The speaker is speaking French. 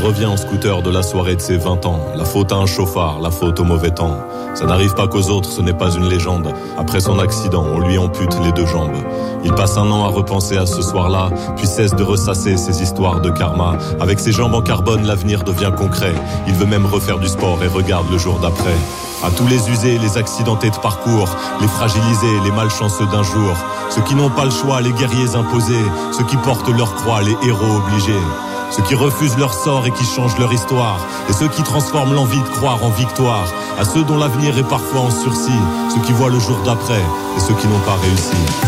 revient en scooter de la soirée de ses 20 ans. La faute à un chauffard, la faute au mauvais temps. Ça n'arrive pas qu'aux autres, ce n'est pas une légende. Après son accident, on lui ampute les 2 jambes. Il passe 1 an à repenser à ce soir-là, puis cesse de ressasser ses histoires de karma. Avec ses jambes en carbone, l'avenir devient concret. Il veut même refaire du sport et regarde le jour d'après. À tous les usés, les accidentés de parcours, les fragilisés, les malchanceux d'un jour, ceux qui n'ont pas le choix, les guerriers imposés, ceux qui portent leur croix, les héros obligés, ceux qui refusent leur sort et qui changent leur histoire, et ceux qui transforment l'envie de croire en victoire, à ceux dont l'avenir est parfois en sursis, ceux qui voient le jour d'après et ceux qui n'ont pas réussi.